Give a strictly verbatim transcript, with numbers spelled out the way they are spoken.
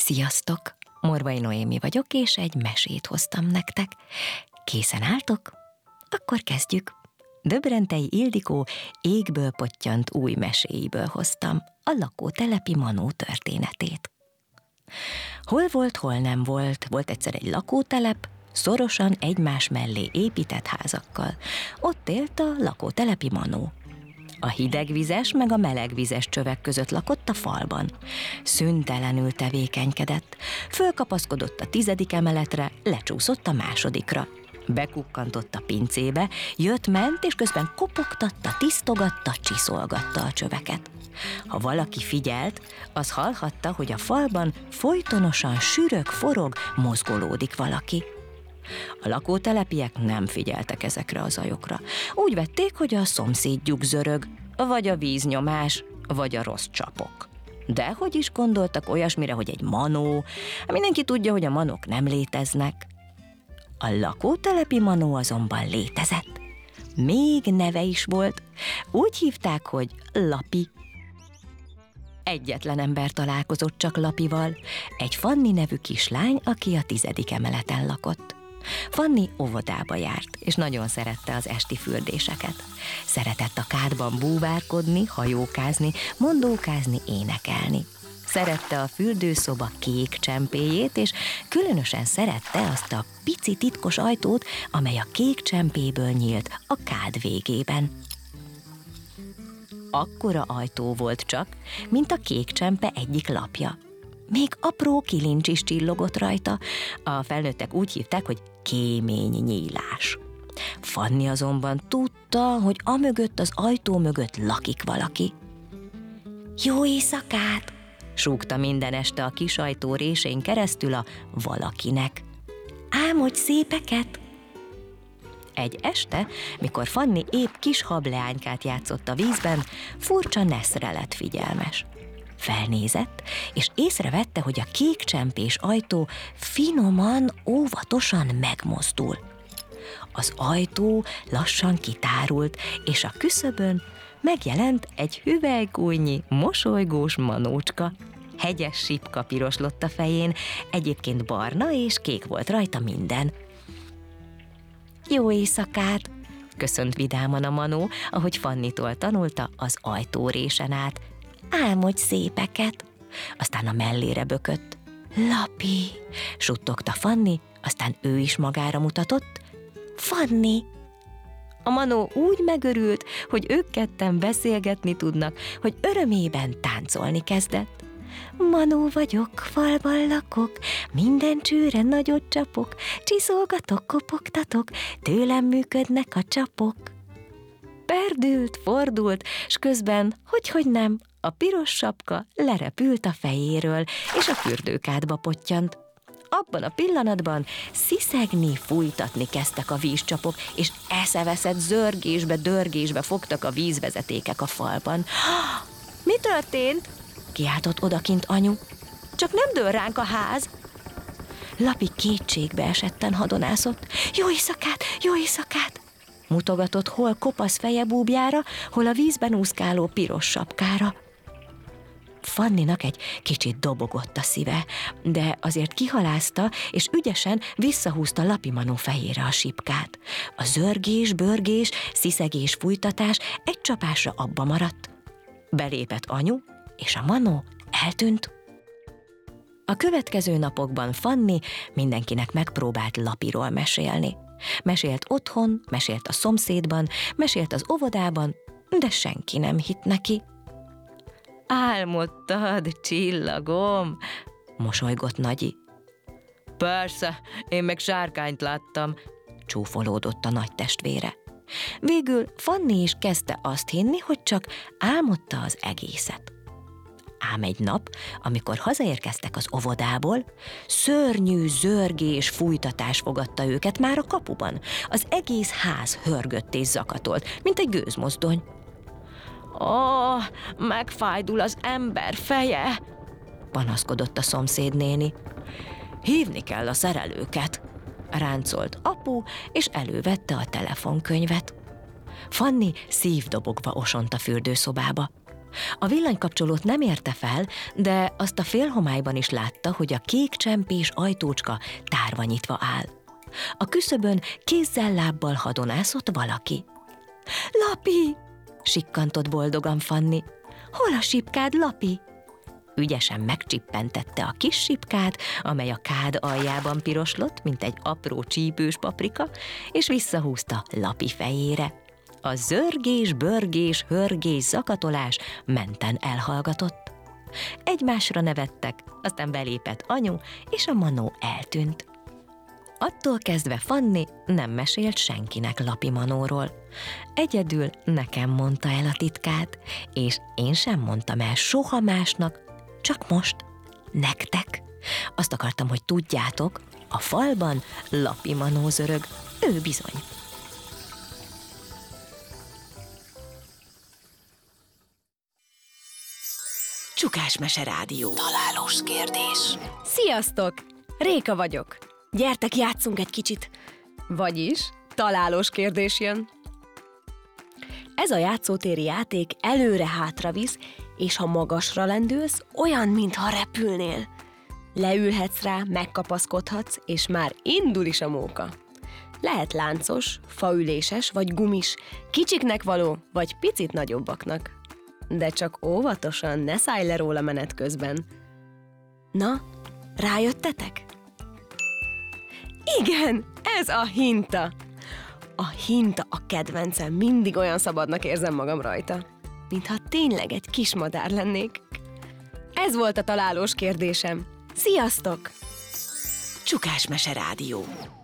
Sziasztok! Morvai Noémi vagyok, és egy mesét hoztam nektek. Készen álltok? Akkor kezdjük. Döbrentei Ildikó égből pottyant új meséiből hoztam a lakótelepi Manó történetét. Hol volt, hol nem volt, volt egyszer egy lakótelep, szorosan egymás mellé épített házakkal. Ott élt a lakótelepi Manó. A hidegvizes meg a melegvizes csövek között lakott a falban. Szüntelenül tevékenykedett, fölkapaszkodott a tizedik emeletre, lecsúszott a másodikra. Bekukkantott a pincébe, jött-ment, és közben kopogtatta, tisztogatta, csiszolgatta a csöveket. Ha valaki figyelt, az hallhatta, hogy a falban folytonosan sürög, forog, mozgolódik valaki. A lakótelepiek nem figyeltek ezekre a zajokra. Úgy vették, hogy a szomszédjuk zörög, vagy a víznyomás, vagy a rossz csapok. De hogy is gondoltak olyasmire, hogy egy manó? Mindenki tudja, hogy a manók nem léteznek. A lakótelepi Manó azonban létezett. Még neve is volt. Úgy hívták, hogy Lapi. Egyetlen ember találkozott csak Lapival, egy Fanni nevű kislány, aki a tizedik emeleten lakott. Fanni óvodába járt, és nagyon szerette az esti fürdéseket. Szeretett a kádban búvárkodni, hajókázni, mondókázni, énekelni. Szerette a fürdőszoba kék csempéjét, és különösen szerette azt a pici titkos ajtót, amely a kék csempéből nyílt a kád végében. Akkora ajtó volt csak, mint a kék csempe egyik lapja. Még apró kilincs is csillogott rajta, a felnőttek úgy hívták, hogy kémény nyílás. Fanni azonban tudta, hogy amögött az ajtó mögött lakik valaki. Jó éjszakát! Súgta minden este a kis ajtó résén keresztül a valakinek. Álmodj szépeket! Egy este, mikor Fanni épp kis hableánykát játszott a vízben, furcsa neszre lett figyelmes. Felnézett, és észrevette, hogy a kék csempés ajtó finoman, óvatosan megmozdul. Az ajtó lassan kitárult, és a küszöbön megjelent egy hüvelykújnyi, mosolygós manócska. Hegyes sipka piroslott a fején, egyébként barna és kék volt rajta minden. Jó éjszakát! Köszönt vidáman a Manó, ahogy Fannitól tanulta az ajtórésen át. Álmodj szépeket! Aztán a mellére bökött. Lapi! Suttogta Fanni, aztán ő is magára mutatott. Fanni! A Manó úgy megörült, hogy ők ketten beszélgetni tudnak, hogy örömében táncolni kezdett. Manó vagyok, falban lakok, minden csőre nagyot csapok, csiszolgatok, kopogtatok, tőlem működnek a csapok. Perdült, fordult, s közben, hogyhogy nem, a piros sapka lerepült a fejéről, és a fürdőkádba pottyant. Abban a pillanatban sziszegni, fújtatni kezdtek a vízcsapok, és eszeveszett zörgésbe, dörgésbe fogtak a vízvezetékek a falban. Mi történt? Kiáltott odakint anyu. Csak nem dől ránk a ház? Lapi kétségbe esetten hadonászott. Jó éjszakát, jó éjszakát! Mutogatott hol kopasz feje búbjára, hol a vízben úszkáló piros sapkára. Fanninak egy kicsit dobogott a szíve, de azért kihalázta, és ügyesen visszahúzta Lapi Manó fejére a sipkát. A zörgés, börgés, sziszegés, fújtatás egy csapásra abba maradt. Belépett anyu, és a Manó eltűnt. A következő napokban Fanni mindenkinek megpróbált Lapiról mesélni. Mesélt otthon, mesélt a szomszédban, mesélt az óvodában, de senki nem hitt neki. Álmodtad, csillagom? Mosolygott Nagyi. Persze, én meg sárkányt láttam, csúfolódott a nagy testvére. Végül Fanni is kezdte azt hinni, hogy csak álmodta az egészet. Ám egy nap, amikor hazaérkeztek az óvodából, szörnyű zörgés, fújtatás fogadta őket már a kapuban. Az egész ház hörgött és zakatolt, mint egy gőzmozdony. Ó, megfájdul az ember feje, panaszkodott a szomszédnéni. Hívni kell a szerelőket, ráncolt apu, és elővette a telefonkönyvet. Fanni szívdobogva osont a fürdőszobába. A villanykapcsolót nem érte fel, de azt a félhomályban is látta, hogy a kék csempés ajtócska tárva nyitva áll. A küszöbön kézzel-lábbal hadonászott valaki. Lapi! Sikkantott boldogan Fanni. Hol a sipkád, Lapi? Ügyesen megcsippentette a kis sipkát, amely a kád aljában piroslott, mint egy apró csípős paprika, és visszahúzta Lapi fejére. A zörgés, börgés, hörgés, zakatolás menten elhallgatott. Egymásra nevettek, aztán belépett anyu, és a manó eltűnt. Attól kezdve Fanni nem mesélt senkinek Lapi manóról. Egyedül nekem mondta el a titkát, és én sem mondtam el soha másnak, csak most, nektek. Azt akartam, hogy tudjátok, a falban Lapi manó zörög, ő bizony. Csukás Mese Rádió. Találós kérdés. Sziasztok! Réka vagyok. Gyertek, játszunk egy kicsit. Vagyis találós kérdés jön. Ez a játszótéri játék előre-hátra visz, és ha magasra lendülsz, olyan, mintha repülnél. Leülhetsz rá, megkapaszkodhatsz, és már indul is a móka. Lehet láncos, faüléses vagy gumis, kicsiknek való, vagy picit nagyobbaknak. De csak óvatosan, ne szállj le róla menet közben. Na, rájöttetek? Igen, ez a hinta. A hinta a kedvencem, mindig olyan szabadnak érzem magam rajta, mintha tényleg egy kis madár lennék. Ez volt a találós kérdésem. Sziasztok! Csukás Mese Rádió.